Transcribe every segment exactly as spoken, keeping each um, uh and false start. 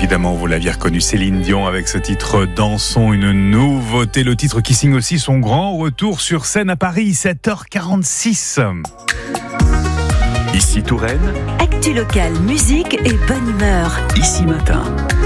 Évidemment, vous l'aviez reconnu, Céline Dion avec ce titre Dansons, une nouveauté. Le titre qui signe aussi son grand retour sur scène à Paris, sept heures quarante-six. Ici Touraine, actu locale, musique et bonne humeur. Ici Matin.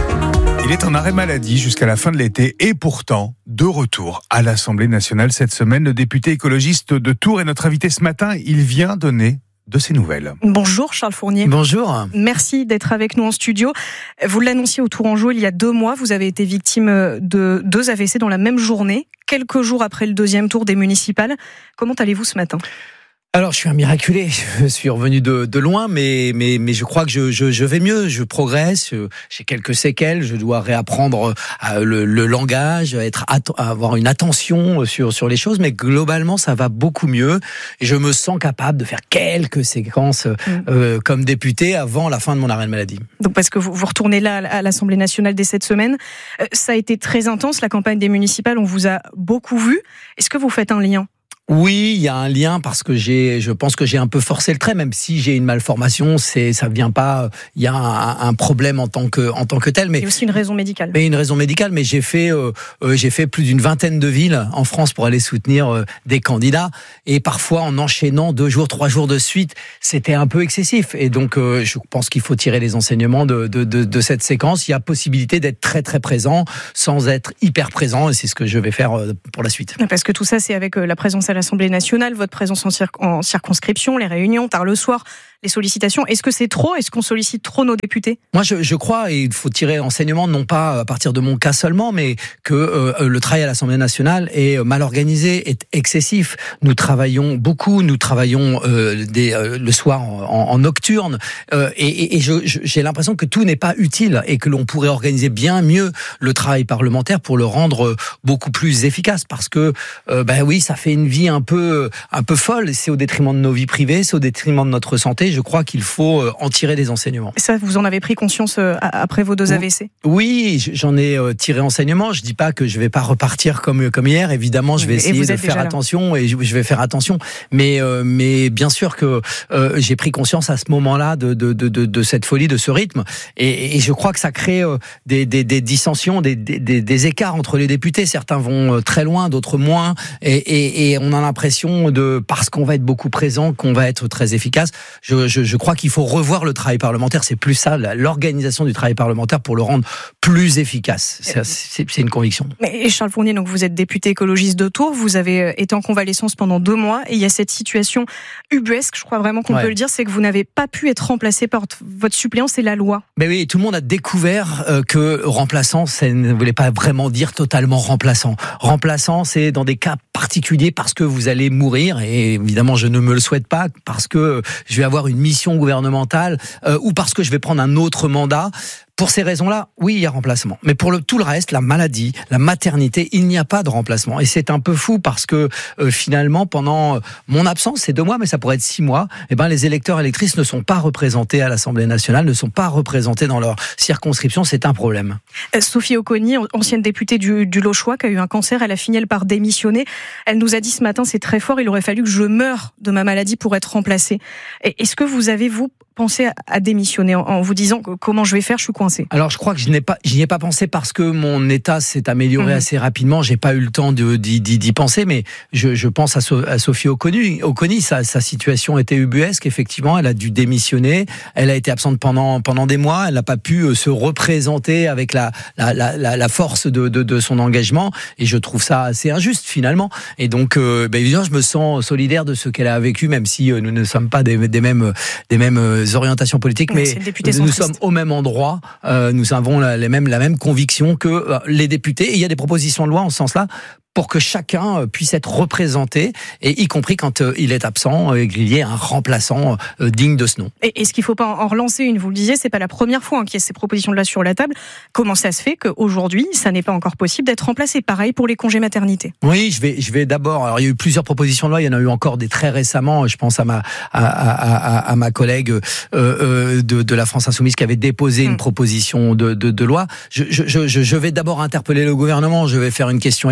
Il est en arrêt maladie jusqu'à la fin de l'été et pourtant, de retour à l'Assemblée nationale cette semaine, le député écologiste de Tours est notre invité ce matin. Il vient donner de ses nouvelles. Bonjour Charles Fournier. Bonjour. Merci d'être avec nous en studio. Vous l'annonciez au Tourangeau il y a deux mois, vous avez été victime de deux A V C dans la même journée, quelques jours après le deuxième tour des municipales. Comment allez-vous ce matin ? Alors, je suis un miraculé. Je suis revenu de, de loin, mais, mais, mais je crois que je, je, je vais mieux. Je progresse. J'ai quelques séquelles. Je dois réapprendre le, le langage, être, avoir une attention sur, sur les choses. Mais globalement, ça va beaucoup mieux. Et je me sens capable de faire quelques séquences mmh. euh, comme député avant la fin de mon arrêt de maladie. Donc, parce que vous, vous retournez là à l'Assemblée nationale dès cette semaine. Ça a été très intense, la campagne des municipales. On vous a beaucoup vu. Est-ce que vous faites un lien ? Oui, il y a un lien parce que j'ai, je pense que j'ai un peu forcé le trait, même si j'ai une malformation, c'est, ça vient pas, il y a un, un problème en tant que, en tant que tel. Mais il y a aussi une raison médicale. Mais une raison médicale, mais j'ai fait, euh, j'ai fait plus d'une vingtaine de villes en France pour aller soutenir euh, des candidats, et parfois en enchaînant deux jours, trois jours de suite, c'était un peu excessif. Et donc, euh, je pense qu'il faut tirer les enseignements de, de, de, de cette séquence. Il y a possibilité d'être très très présent sans être hyper présent, et c'est ce que je vais faire euh, pour la suite. Parce que tout ça, c'est avec euh, la présence à l'Assemblée nationale, votre présence en, cir- en circonscription, les réunions, tard le soir, les sollicitations. Est-ce que c'est trop ? Est-ce qu'on sollicite trop nos députés ? Moi, je, je crois, et il faut tirer enseignement, non pas à partir de mon cas seulement, mais que euh, le travail à l'Assemblée nationale est mal organisé, est excessif. Nous travaillons beaucoup, nous travaillons euh, des, euh, le soir en, en nocturne, euh, et, et, et je, je, j'ai l'impression que tout n'est pas utile et que l'on pourrait organiser bien mieux le travail parlementaire pour le rendre beaucoup plus efficace. Parce que, euh, ben oui, ça fait une vie un peu, un peu folle. C'est au détriment de nos vies privées, c'est au détriment de notre santé. Je crois qu'il faut en tirer des enseignements. Ça, vous en avez pris conscience après vos deux A V C ? Oui, j'en ai tiré enseignement. Je dis pas que je vais pas repartir comme comme hier. Évidemment, je vais essayer de faire attention et je vais faire attention. Mais euh, mais bien sûr que euh, j'ai pris conscience à ce moment-là de de de de, de cette folie, de ce rythme. Et, et je crois que ça crée des des, des dissensions, des, des des écarts entre les députés. Certains vont très loin, d'autres moins. Et, et, et on a l'impression de, parce qu'on va être beaucoup présent, qu'on va être très efficace. Je Je, je crois qu'il faut revoir le travail parlementaire. C'est plus ça, l'organisation du travail parlementaire pour le rendre plus efficace. C'est, c'est, c'est une conviction. Mais Charles Fournier, donc vous êtes député écologiste de Tours. Vous avez été en convalescence pendant deux mois. Et il y a cette situation ubuesque, je crois vraiment qu'on ouais. peut le dire, c'est que vous n'avez pas pu être remplacé par votre suppléant, c'est la loi. Mais oui, tout le monde a découvert que remplaçant, ça ne voulait pas vraiment dire totalement remplaçant. Remplaçant, c'est dans des cas particuliers parce que vous allez mourir. Et évidemment, je ne me le souhaite pas parce que je vais avoir une mission gouvernementale euh, ou parce que je vais prendre un autre mandat. Pour ces raisons-là, oui, il y a remplacement. Mais pour le, tout le reste, la maladie, la maternité, il n'y a pas de remplacement. Et c'est un peu fou parce que euh, finalement, pendant mon absence, c'est deux mois, mais ça pourrait être six mois, eh ben, les électeurs et électrices ne sont pas représentés à l'Assemblée nationale, ne sont pas représentés dans leur circonscription. C'est un problème. Euh, Sophie Oconi, ancienne députée du, du Lochois, qui a eu un cancer, elle a fini par démissionner. Elle nous a dit ce matin, c'est très fort, il aurait fallu que je meure de ma maladie pour être remplacée. Et est-ce que vous avez, vous, pensé à démissionner en, en vous disant que, comment je vais faire, je suis coincée? Alors je crois que je n'ai pas, j'y ai pas pensé parce que mon état s'est amélioré mmh. assez rapidement. J'ai pas eu le temps de, d'y, d'y penser, mais je, je pense à, so, à Sophie Oconi. Oconi, sa, sa situation était ubuesque. Effectivement, elle a dû démissionner. Elle a été absente pendant pendant des mois. Elle n'a pas pu se représenter avec la la la, la force de, de de son engagement. Et je trouve ça assez injuste finalement. Et donc, euh, ben évidemment, je me sens solidaire de ce qu'elle a vécu, même si nous ne sommes pas des, des mêmes des mêmes orientations politiques, mais nous sommes au même endroit. Euh, nous avons la, les mêmes, la même conviction que euh, les députés. Et il y a des propositions de loi en ce sens-là pour que chacun puisse être représenté, et y compris quand euh, il est absent, et qu'il y ait un remplaçant euh, digne de ce nom. Et est-ce qu'il ne faut pas en relancer une? Vous le disiez, c'est pas la première fois hein, qu'il y a ces propositions-là sur la table. Comment ça se fait qu'aujourd'hui, ça n'est pas encore possible d'être remplacé? Pareil pour les congés maternité. Oui, je vais, je vais d'abord. Alors, il y a eu plusieurs propositions de loi. Il y en a eu encore des très récemment. Je pense à ma, à, à, à, à ma collègue euh, euh, de, de la France Insoumise qui avait déposé hum. une proposition de, de, de loi. Je, je, je, je vais d'abord interpeller le gouvernement. Je vais faire une question écrite. J'ai fait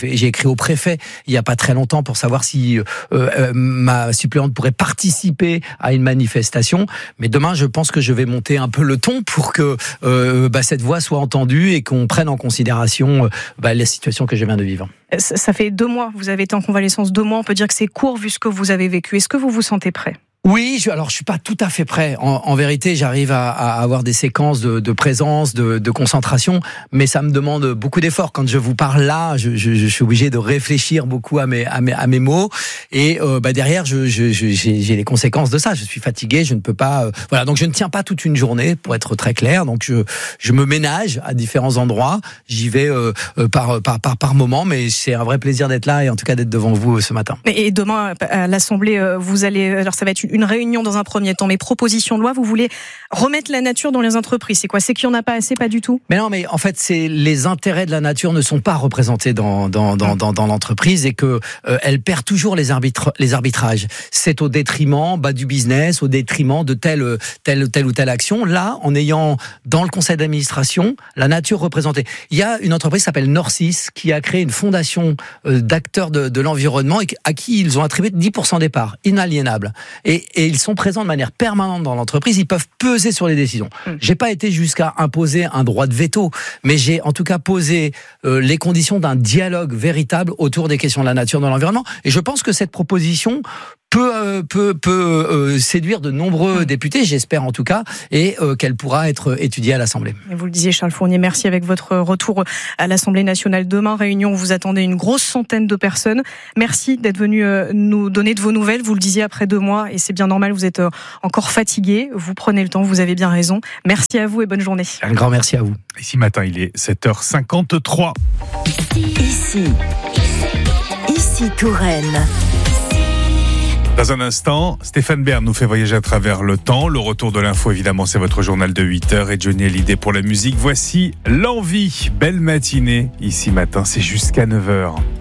fait, j'ai écrit au préfet il y a pas très longtemps pour savoir si euh, euh, ma suppléante pourrait participer à une manifestation. Mais demain, je pense que je vais monter un peu le ton pour que euh, bah, cette voix soit entendue et qu'on prenne en considération euh, bah, la situation que je viens de vivre. Ça fait deux mois, vous avez été en convalescence deux mois, on peut dire que c'est court vu ce que vous avez vécu. Est-ce que vous vous sentez prêt ? Oui, je, alors je suis pas tout à fait prêt. En, en vérité, j'arrive à, à avoir des séquences de, de présence, de, de concentration, mais ça me demande beaucoup d'efforts. Quand je vous parle là, je, je, je suis obligé de réfléchir beaucoup à mes, à mes, à mes mots, et euh, bah derrière, je, je, je, j'ai, j'ai les conséquences de ça. Je suis fatigué, je ne peux pas. Euh, voilà, donc je ne tiens pas toute une journée, pour être très clair. Donc je, je me ménage à différents endroits. J'y vais euh, par, par, par, par moment, mais c'est un vrai plaisir d'être là et en tout cas d'être devant vous ce matin. Et demain à l'Assemblée, vous allez, alors ça va être une une réunion dans un premier temps, mais proposition de loi, vous voulez remettre la nature dans les entreprises. C'est quoi ? C'est qu'il n'y en a pas assez, pas du tout ? Mais non, mais en fait, c'est les intérêts de la nature ne sont pas représentés dans dans dans dans, dans l'entreprise et que euh, elle perd toujours les arbitres les arbitrages. C'est au détriment bah, du business, au détriment de telle telle telle ou telle action. Là, en ayant dans le conseil d'administration la nature représentée, il y a une entreprise qui s'appelle Norcis qui a créé une fondation euh, d'acteurs de, de l'environnement et à qui ils ont attribué dix pour cent des parts inaliénables. Et Et ils sont présents de manière permanente dans l'entreprise, ils peuvent peser sur les décisions. Mmh. J'ai pas été jusqu'à imposer un droit de veto, mais j'ai en tout cas posé euh, les conditions d'un dialogue véritable autour des questions de la nature dans l'environnement. Et je pense que cette proposition peut euh, peut peut euh, séduire de nombreux mmh. députés, j'espère en tout cas, et euh, qu'elle pourra être étudiée à l'Assemblée. Et vous le disiez, Charles Fournier, merci avec votre retour à l'Assemblée nationale demain. Réunion où vous attendez une grosse centaine de personnes. Merci d'être venu euh, nous donner de vos nouvelles. Vous le disiez après deux mois, et c'est bien normal, vous êtes euh, encore fatigué. Vous prenez le temps, vous avez bien raison. Merci à vous et bonne journée. Un grand merci à vous. Ici matin, il est sept heures cinquante-trois. Ici, ici Touraine. Dans un instant, Stéphane Bern nous fait voyager à travers le temps. Le retour de l'info, évidemment, c'est votre journal de huit heures et Johnny Hallyday pour la musique. Voici L'Envie. Belle matinée. Ici matin, c'est jusqu'à neuf heures.